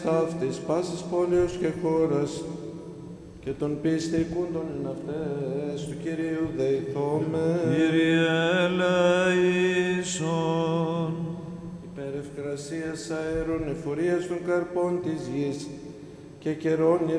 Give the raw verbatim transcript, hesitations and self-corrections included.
αυτής πάσης πόλεως και χώρας και των πιστικούντων εν αυτές του Κυρίου δεηθώμε. Κύριε ελεήσον. Υπέρ ευκρασίας αέρων, εφορίας των καρπών της γης και καιρών